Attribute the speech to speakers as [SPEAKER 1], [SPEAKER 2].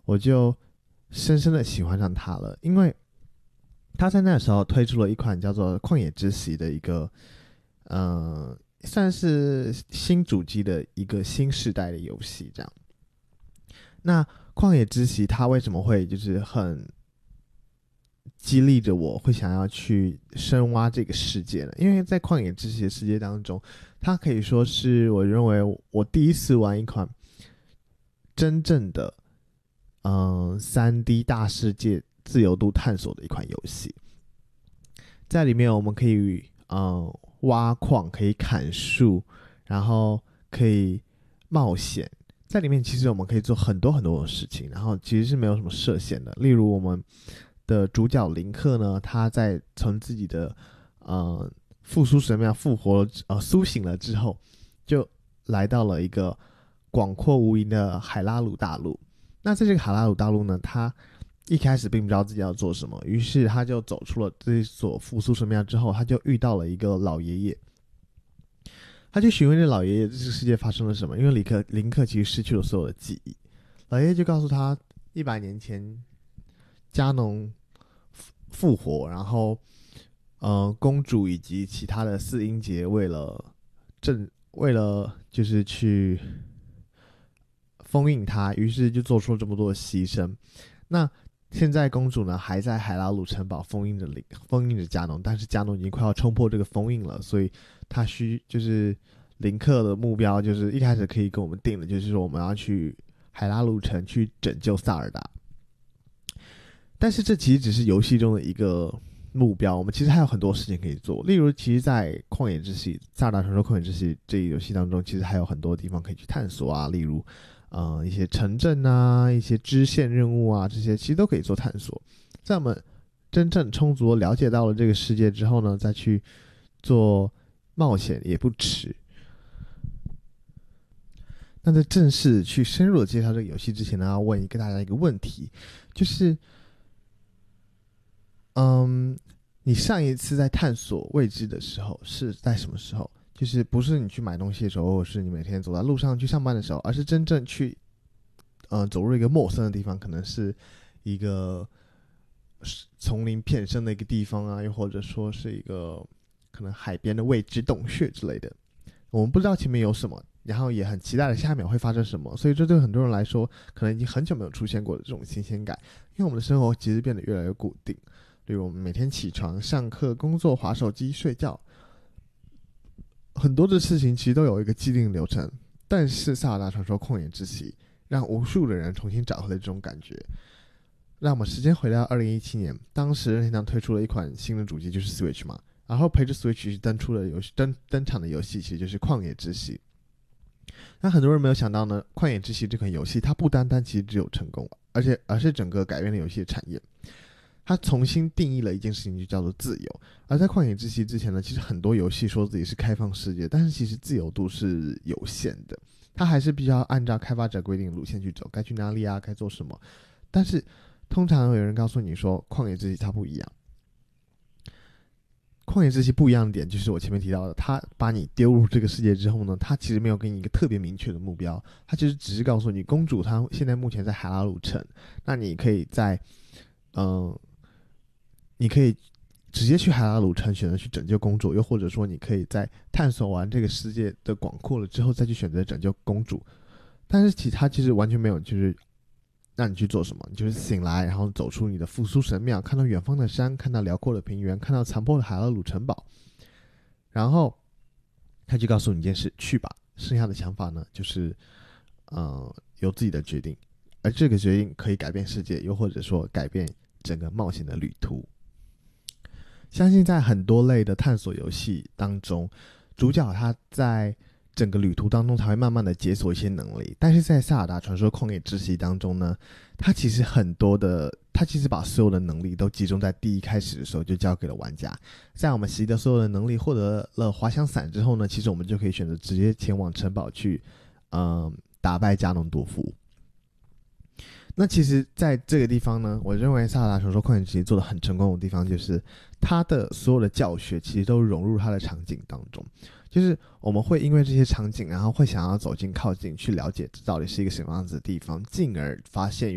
[SPEAKER 1] 我就深深的喜欢上它了，因为他在那时候推出了一款叫做旷野之息的一个算是新主机的一个新世代的游戏这样。那旷野之息它为什么会就是很激励着我会想要去深挖这个世界呢？因为在旷野之息的世界当中，它可以说是我认为我第一次玩一款真正的3D 大世界自由度探索的一款游戏。在里面我们可以挖矿，可以砍树，然后可以冒险。在里面其实我们可以做很多很多的事情，然后其实是没有什么设限的。例如我们的主角林克呢，他在从自己的复苏神庙复活苏醒了之后，就来到了一个广阔无垠的海拉鲁大陆。那在这个海拉鲁大陆呢，他一开始并不知道自己要做什么，于是他就走出了这所复苏神庙之后，他就遇到了一个老爷爷。他去询问这老爷爷这个世界发生了什么，因为林克其实失去了所有的记忆。老爷爷就告诉他，100年前加农复活，然后公主以及其他的4英杰为了就是去封印他，于是就做出了这么多的牺牲。那现在公主呢还在海拉鲁城堡封印着加农，但是加农已经快要冲破这个封印了，所以他就是林克的目标就是一开始可以跟我们定的，就是说我们要去海拉鲁城去拯救萨尔达。但是这其实只是游戏中的一个目标，我们其实还有很多事情可以做。例如其实在旷野之息萨尔达传说旷野之息这个游戏当中，其实还有很多地方可以去探索啊，例如一些城镇啊，一些支线任务啊，这些其实都可以做探索。在我们真正充足了解到了这个世界之后呢，再去做冒险也不迟。那在正式去深入的介绍这个游戏之前呢，要问大家一个问题，就是你上一次在探索未知的时候是在什么时候？就是不是你去买东西的时候，或是你每天走在路上去上班的时候，而是真正去走入一个陌生的地方，可能是一个丛林遍生的一个地方啊，又或者说是一个可能海边的未知洞穴之类的。我们不知道前面有什么，然后也很期待的下一秒会发生什么，所以这对很多人来说可能已经很久没有出现过的这种新鲜感。因为我们的生活其实变得越来越固定，例如我们每天起床、上课、工作、滑手机、睡觉，很多的事情其实都有一个既定流程。但是萨尔达传说旷野之息让无数的人重新找回了这种感觉。让我们时间回到2017年，当时任天堂推出了一款新的主机，就是 Switch 嘛，然后陪着 Switch 登场的游戏其实就是旷野之息。那很多人没有想到呢，旷野之息这款游戏它不单单其实只有成功，而是整个改变了游戏的产业。它重新定义了一件事情，就叫做自由。而在旷野之息之前呢，其实很多游戏说自己是开放世界，但是其实自由度是有限的，它还是必须要按照开发者规定的路线去走，该去哪里啊，该做什么。但是通常有人告诉你说旷野之息它不一样。旷野之息不一样的点就是我前面提到的，它把你丢入这个世界之后呢，它其实没有给你一个特别明确的目标，它其实只是告诉你公主她现在目前在海拉鲁城，那你可以在你可以直接去海拉鲁城选择去拯救公主，又或者说你可以在探索完这个世界的广阔了之后再去选择拯救公主。但是它其实完全没有就是让你去做什么，你就是醒来然后走出你的复苏神庙，看到远方的山，看到辽阔的平原，看到残破的海拉鲁城堡，然后他就告诉你一件事，去吧，剩下的想法呢就是由自己的决定，而这个决定可以改变世界，又或者说改变整个冒险的旅途。相信在很多类的探索游戏当中，主角他在整个旅途当中才会慢慢的解锁一些能力，但是在萨尔达传说旷野之息当中呢，他其实把所有的能力都集中在第一开始的时候就交给了玩家。在我们习得所有的能力，获得了滑翔伞之后呢，其实我们就可以选择直接前往城堡去打败加农多夫。那其实在这个地方呢，我认为萨尔达传说旷野之息做得很成功的地方，就是它的所有的教学其实都融入它的场景当中，就是我们会因为这些场景，然后会想要走近靠近去了解这到底是一个什么样子的地方，进而发现